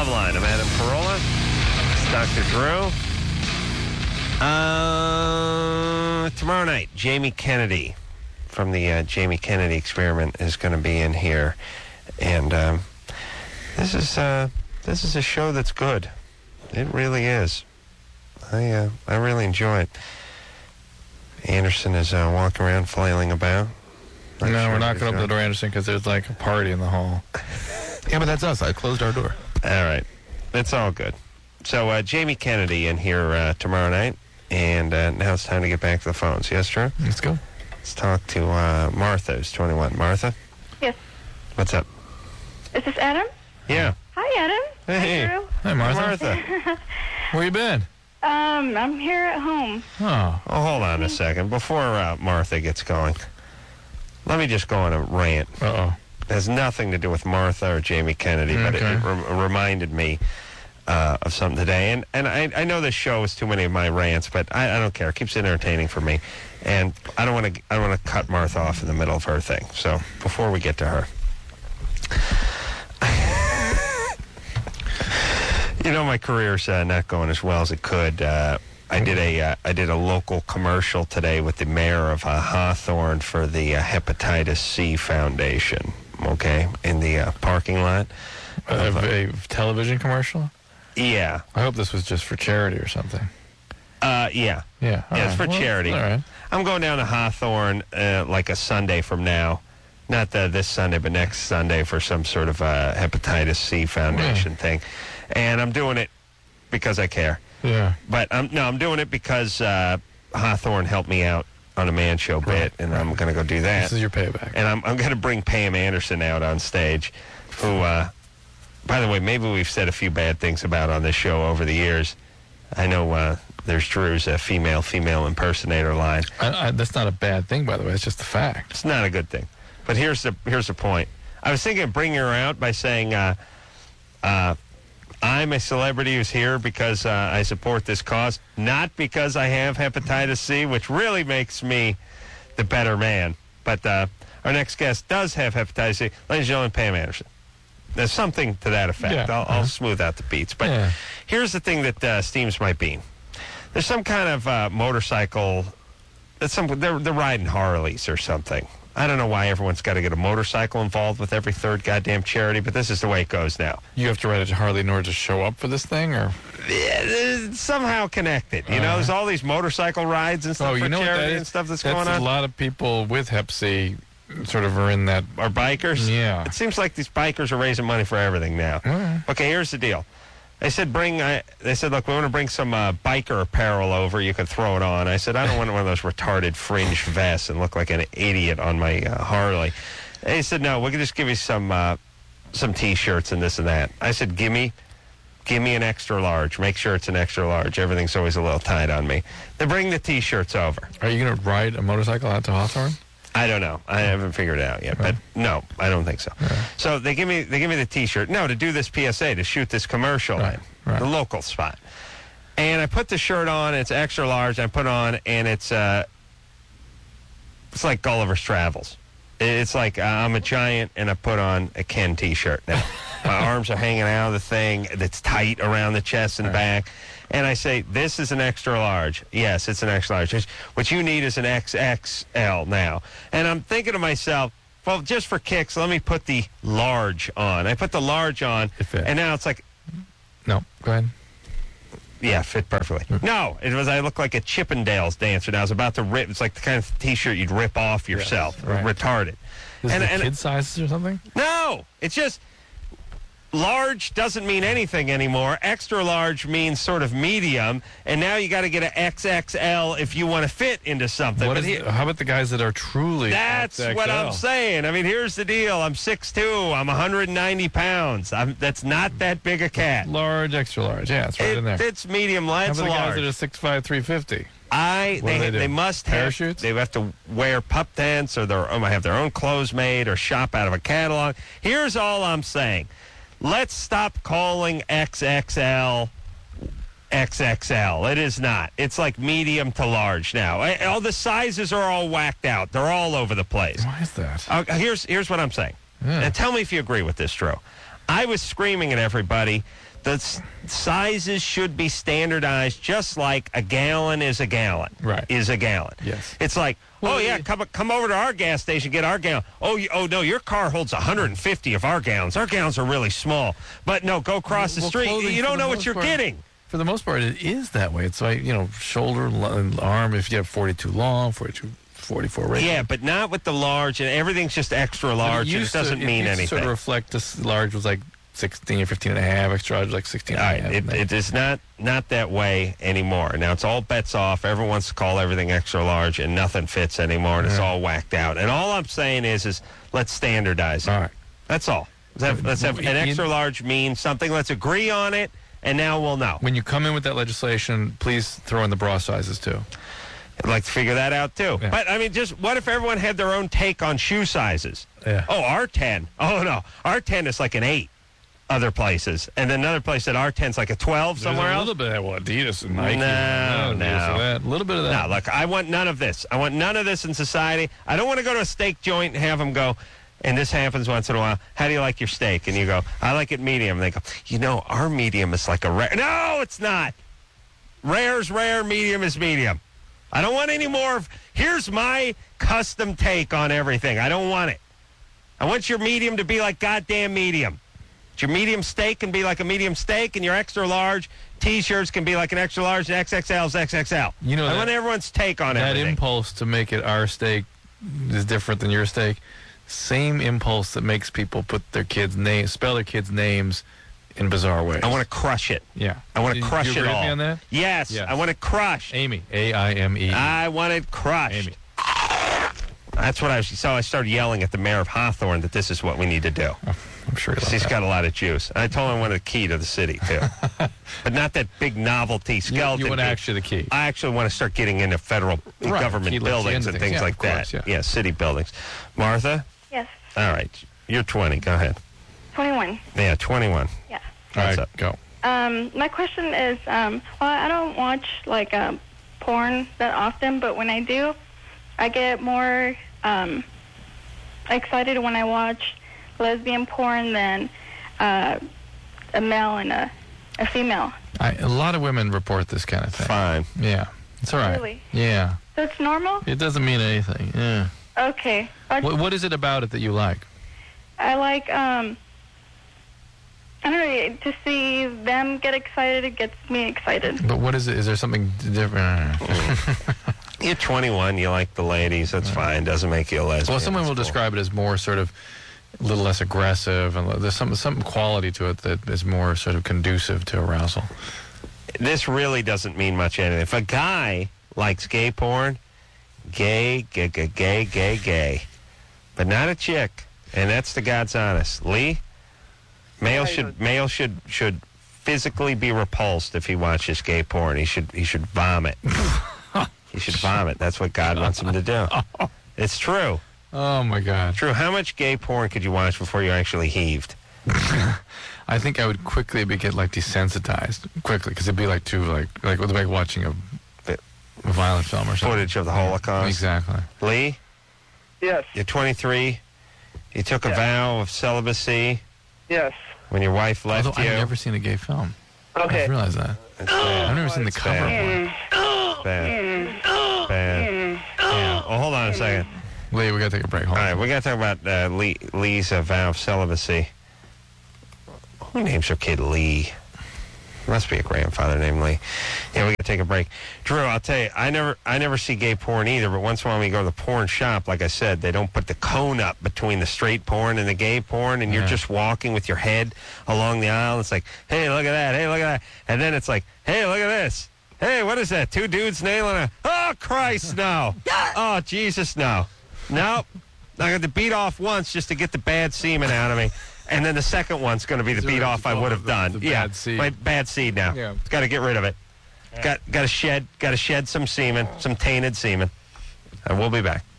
Loveline. I'm Adam Carolla. It's Dr. Drew. Tomorrow night, Jamie Kennedy from the Jamie Kennedy Experiment is going to be in here. And this is a show that's good. It really is. I really enjoy it. Anderson is walking around flailing about. We're not going to open the door, Anderson, because there's like a party in the hall. Yeah, but that's us. I closed our door. All right. It's all good. So, Jamie Kennedy in here tomorrow night, and now it's time to get back to the phones. Yes, Drew? Let's go. Let's talk to Martha, who's 21. Martha? Yes. What's up? Is this Adam? Yeah. Hi, Adam. Hey. Hi, Drew. Hi, Martha. Martha. Where you been? I'm here at home. Oh. Oh, hold on a second. Before Martha gets going, let me just go on a rant. Uh-oh. It has nothing to do with Martha or Jamie Kennedy, but Okay. it reminded me of something today. And I know this show is too many of my rants, but I don't care. It keeps it entertaining for me. And I don't want to cut Martha off in the middle of her thing. So before we get to her. You know, my career's not going as well as it could. I did a local commercial today with the mayor of Hawthorne for the Hepatitis C Foundation. Okay, in the parking lot. A television commercial? Yeah. I hope this was just for charity or something. Yeah. Yeah. Yeah, it's for charity. All right. I'm going down to Hawthorne like a Sunday from now. Not this Sunday, but next Sunday for some sort of Hepatitis C Foundation thing. And I'm doing it because I care. Yeah. But I'm doing it because Hawthorne helped me out on a Man Show bit, and I'm going to go do that. This is your payback. And I'm going to bring Pam Anderson out on stage, who, by the way, maybe we've said a few bad things about on this show over the years. I know there's Drew's female impersonator line. That's not a bad thing, by the way. It's just a fact. It's not a good thing. But here's the point. I was thinking of bringing her out by saying, I'm a celebrity who's here because I support this cause, not because I have hepatitis C, which really makes me the better man. But our next guest does have hepatitis C. Ladies and gentlemen, Pam Anderson. There's something to that effect. Yeah. I'll smooth out the beats. But here's the thing that steams my bean. There's some kind of motorcycle. They're riding Harleys or something. I don't know why everyone's got to get a motorcycle involved with every third goddamn charity, but this is the way it goes now. You have to ride a Harley in order to show up for this thing, or? Yeah, somehow connected. You know, there's all these motorcycle rides and stuff for charity and stuff that's going on. A lot of people with Hep C sort of are in that. Are bikers? Yeah. It seems like these bikers are raising money for everything now. Okay, here's the deal. They said, look, we want to bring some biker apparel over. You can throw it on. I said, I don't want one of those retarded fringe vests and look like an idiot on my Harley. They said, no, we can just give you some T-shirts and this and that. I said, give me an extra large. Make sure it's an extra large. Everything's always a little tight on me. They bring the T-shirts over. Are you going to ride a motorcycle out to Hawthorne? I don't know. I haven't figured it out yet, but no, I don't think so. So they give me the T-shirt. No, to do this PSA, to shoot this commercial in the local spot. And I put the shirt on. It's extra large. I put on, and it's like Gulliver's Travels. It's like I'm a giant, and I put on a Ken T-shirt. Now, my arms are hanging out of the thing that's tight around the chest and back. And I say, this is an extra large. Yes, it's an extra large. What you need is an XXL now. And I'm thinking to myself, well, just for kicks, let me put the large on. I put the large on, and now it's like... No, go ahead. Yeah, fit perfectly. No, I look like a Chippendales dancer. Now I was about to rip. It's like the kind of T-shirt you'd rip off yourself. Retarded. Is it kid sizes or something? No, it's just... Large doesn't mean anything anymore. Extra large means sort of medium, and now you got to get an XXL if you want to fit into something. How about the guys that are truly That's XXL? what I'm saying. I mean, here's the deal. I'm 6'2". I'm 190 pounds. That's not that big a cat. Large, extra large. Yeah, it's right in there. It's medium. It's How about large. the guys that are 6'5", 350? They must have parachutes. They have to wear pup tents, or have their own clothes made, or shop out of a catalog. Here's all I'm saying. Let's stop calling XXL XXL. It is not. It's like medium to large now. All the sizes are all whacked out. They're all over the place. Why is that? Here's what I'm saying. And tell me if you agree with this, Drew. I was screaming at everybody The sizes should be standardized, just like a gallon is a gallon. Right. Is a gallon. Yes. It's like, come over to our gas station, get our gallon. Oh, no, your car holds 150 of our gallons. Our gallons are really small. But no, go across the street. You don't know what you're getting. For the most part, it is that way. It's like, shoulder, arm, if you have 42 long, 42, 44 ratio. Yeah, but not with the large, and everything's just extra large, and it doesn't mean anything. It sort of reflect this large was like 16 or 15 and a half, extra large was like 16 and a half. It is not that way anymore. Now, it's all bets off. Everyone wants to call everything extra large, and nothing fits anymore, and it's all whacked out. And all I'm saying is let's standardize it. All right. That's all. Let's have an extra large means something. Let's agree on it, and now we'll know. When you come in with that legislation, please throw in the bra sizes, too. I'd like to figure that out, too. Yeah. But, I mean, just what if everyone had their own take on shoe sizes? Yeah. Oh, R10. Oh, no. R10 is like an 8 other places. And then another place that R10's like a 12 somewhere else. A little bit of that, Adidas and Nike. No. A little bit of that. No, look, I want none of this. I want none of this in society. I don't want to go to a steak joint and have them go, and this happens once in a while, how do you like your steak? And you go, I like it medium. And they go, our medium is like a rare. No, it's not. Rare's rare, medium is medium. I don't want any more of, here's my custom take on everything. I don't want it. I want your medium to be like goddamn medium. Your medium steak can be like a medium steak, and your extra large T-shirts can be like an extra large, and XXL is XXL. I want everyone's take on everything. That impulse to make it our steak is different than your steak. Same impulse that makes people put their kids' names, spell their kids' names in bizarre ways. I want to crush it. Yeah. I want to crush you it agree all. with me on that? Yes. I want it crushed. Amy. A-I-M-E. I want it crushed. Amy. That's what I started yelling at the mayor of Hawthorne that this is what we need to do. I'm sure He's got a lot of juice. I told him I wanted the key to the city, too. But not that big novelty skeleton. You want key. actually the key. I actually want to start getting into federal government buildings and things like that. Yeah, city buildings. Martha? Yes. All right. You're 20. Go ahead. 21. Yeah, 21. Yeah. All What's right, up? go. My question is, well, I don't watch, like, porn that often, but when I do, I get more excited when I watch lesbian porn than a male and a female. A lot of women report this kind of thing. Fine. Yeah. It's all right. Really? Yeah. So it's normal? It doesn't mean anything. Yeah. Okay. What is it about it that you like? I like, I don't know, to see them get excited, it gets me excited. But what is it? Is there something different? You're 21. You like the ladies. That's fine. Doesn't make you a lesbian. Well, someone will describe it as more sort of a little less aggressive, and there's some quality to it that is more sort of conducive to arousal. This really doesn't mean much anything. If a guy likes gay porn, gay, but not a chick, and that's the God's honest. Lee, male should physically be repulsed if he watches gay porn. He should vomit. He should vomit. That's what God wants him to do. It's true. Oh my God. True. How much gay porn could you watch before you actually heaved? I think I would quickly get like desensitized quickly, because it'd be like too like watching a violent film or something. Footage of the Holocaust. Exactly. Lee? Yes. You're 23. You took a vow of celibacy Yes. when your wife left Although you. I've never seen a gay film. I Okay. just realized that. I've never seen the cover of one. Bad. Yeah. Well, hold on a second. Lee, we gotta take a break. Hold All on. right, we got to talk about Lee's vow of celibacy. Who names their kid Lee? Must be a grandfather named Lee. Yeah, we got to take a break. Drew, I'll tell you, I never see gay porn either, but once in a while when we go to the porn shop, like I said, they don't put the cone up between the straight porn and the gay porn, and you're just walking with your head along the aisle. It's like, hey, look at that. Hey, look at that. And then it's like, hey, look at this. Hey, what is that? Two dudes nailing a... Oh, Christ, no. Oh, Jesus, no. Nope. I got to beat off once just to get the bad semen out of me. And then the second one's going to be the beat off I would have done. The bad seed. My bad seed now. Yeah. Got to get rid of it. Got to shed some semen, some tainted semen. And we'll be back.